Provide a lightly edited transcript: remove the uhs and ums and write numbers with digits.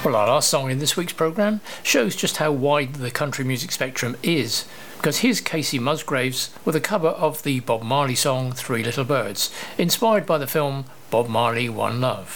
Well, our last song in this week's programme shows just how wide the country music spectrum is, because here's Casey Musgraves with a cover of the Bob Marley song Three Little Birds, inspired by the film Bob Marley One Love.